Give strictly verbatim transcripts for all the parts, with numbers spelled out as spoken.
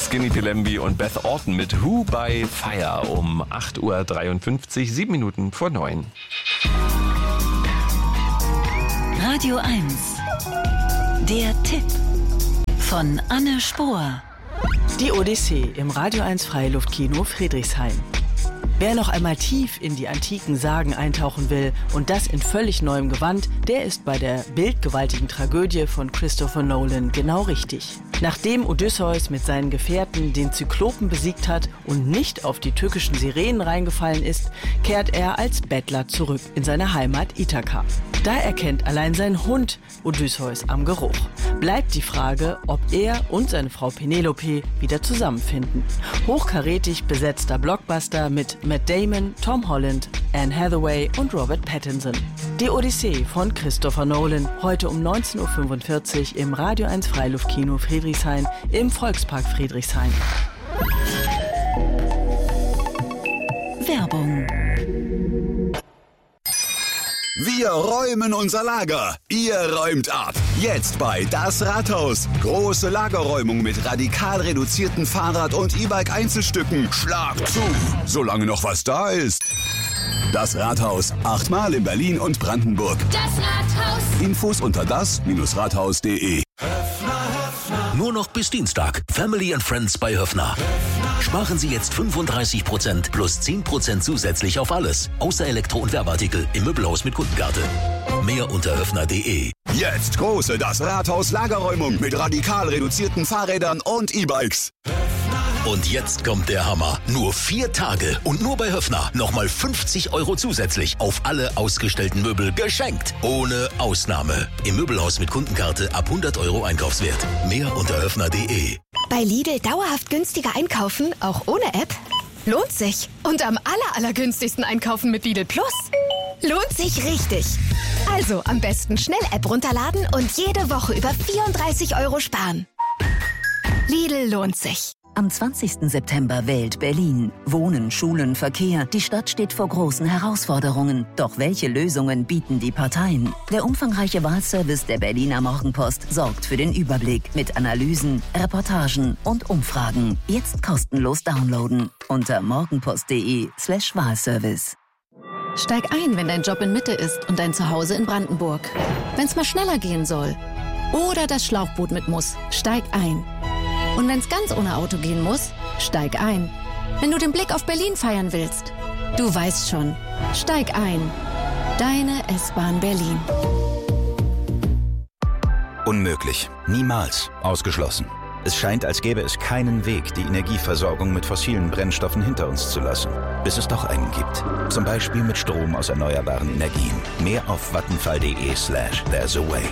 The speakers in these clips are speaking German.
Skinny Pilembi und Beth Orton mit Who by Fire um acht Uhr dreiundfünfzig, sieben Minuten vor neun. Radio eins. Der Tipp von Anne Spohr. Die Odyssee im Radio eins Freiluftkino Friedrichshain. Wer noch einmal tief in die antiken Sagen eintauchen will und das in völlig neuem Gewand, der ist bei der bildgewaltigen Tragödie von Christopher Nolan genau richtig. Nachdem Odysseus mit seinen Gefährten den Zyklopen besiegt hat und nicht auf die tückischen Sirenen reingefallen ist, kehrt er als Bettler zurück in seine Heimat Ithaka. Da erkennt allein sein Hund Odysseus am Geruch. Bleibt die Frage, ob er und seine Frau Penelope wieder zusammenfinden. Hochkarätig besetzter Blockbuster mit Matt Damon, Tom Holland, Anne Hathaway und Robert Pattinson. Die Odyssee von Christopher Nolan, heute um neunzehn Uhr fünfundvierzig im Radio eins Freiluftkino Friedrichshain im Volkspark Friedrichshain. Werbung. Wir räumen unser Lager. Ihr räumt ab. Jetzt bei Das Rathaus. Große Lagerräumung mit radikal reduzierten Fahrrad- und E-Bike-Einzelstücken. Schlag zu, solange noch was da ist. Das Rathaus. Achtmal in Berlin und Brandenburg. Das Rathaus. Infos unter das Rathaus punkt de. Nur noch bis Dienstag. Family and Friends bei Höffner. Sparen Sie jetzt fünfunddreißig Prozent plus zehn Prozent zusätzlich auf alles. Außer Elektro- und Werbeartikel im Möbelhaus mit Kundenkarte. Mehr unter höffner punkt de. Jetzt große Das Rathaus Lagerräumung mit radikal reduzierten Fahrrädern und E-Bikes. Und jetzt kommt der Hammer. Nur vier Tage und nur bei Höffner nochmal fünfzig Euro zusätzlich auf alle ausgestellten Möbel geschenkt. Ohne Ausnahme. Im Möbelhaus mit Kundenkarte ab hundert Euro Einkaufswert. Mehr unter höffner punkt de. Bei Lidl dauerhaft günstiger einkaufen, auch ohne App? Lohnt sich. Und am aller, allergünstigsten einkaufen mit Lidl Plus? Lohnt sich richtig. Also am besten schnell App runterladen und jede Woche über vierunddreißig Euro sparen. Lidl lohnt sich. Am zwanzigsten September wählt Berlin. Wohnen, Schulen, Verkehr. Die Stadt steht vor großen Herausforderungen. Doch welche Lösungen bieten die Parteien? Der umfangreiche Wahlservice der Berliner Morgenpost sorgt für den Überblick mit Analysen, Reportagen und Umfragen. Jetzt kostenlos downloaden unter morgenpost punkt de slash Wahlservice. Steig ein, wenn dein Job in Mitte ist und dein Zuhause in Brandenburg. Wenn's mal schneller gehen soll oder das Schlauchboot mit muss, steig ein. Und wenn's ganz ohne Auto gehen muss, steig ein. Wenn du den Blick auf Berlin feiern willst, du weißt schon, steig ein. Deine S-Bahn Berlin. Unmöglich. Niemals. Ausgeschlossen. Es scheint, als gäbe es keinen Weg, die Energieversorgung mit fossilen Brennstoffen hinter uns zu lassen. Bis es doch einen gibt. Zum Beispiel mit Strom aus erneuerbaren Energien. Mehr auf vattenfall punkt de slash there's a way.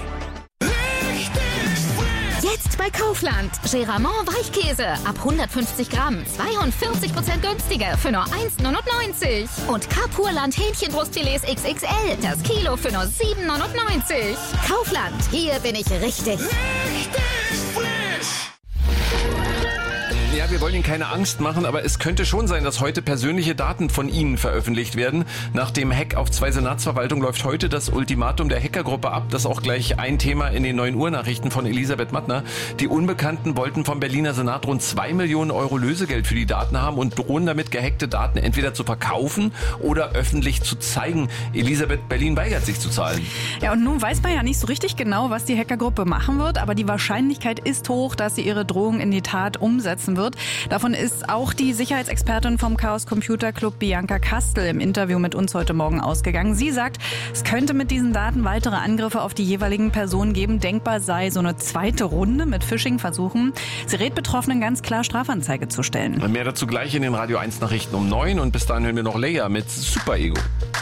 Jetzt bei Kaufland. Geramont Weichkäse ab hundertfünfzig Gramm. zweiundvierzig Prozent günstiger für nur eins neunundneunzig. Und Kapurland Hähnchenbrustfilets X X L. Das Kilo für nur sieben neunundneunzig. Kaufland. Hier bin ich richtig. Richtig frisch. Ja, wir wollen Ihnen keine Angst machen, aber es könnte schon sein, dass heute persönliche Daten von Ihnen veröffentlicht werden. Nach dem Hack auf zwei Senatsverwaltungen läuft heute das Ultimatum der Hackergruppe ab. Das ist auch gleich ein Thema in den neun Uhr Nachrichten von Elisabeth Mattner. Die Unbekannten wollten vom Berliner Senat rund zwei Millionen Euro Lösegeld für die Daten haben und drohen damit, gehackte Daten entweder zu verkaufen oder öffentlich zu zeigen. Elisabeth, Berlin weigert sich zu zahlen. Ja, und nun weiß man ja nicht so richtig genau, was die Hackergruppe machen wird, aber die Wahrscheinlichkeit ist hoch, dass sie ihre Drohung in die Tat umsetzen wird. Davon ist auch die Sicherheitsexpertin vom Chaos Computer Club Bianca Kastel im Interview mit uns heute Morgen ausgegangen. Sie sagt, es könnte mit diesen Daten weitere Angriffe auf die jeweiligen Personen geben. Denkbar sei so eine zweite Runde mit Phishing-Versuchen. Sie rät Betroffenen ganz klar, Strafanzeige zu stellen. Mehr dazu gleich in den Radio eins Nachrichten um neun und bis dahin hören wir noch Leia mit Super Ego.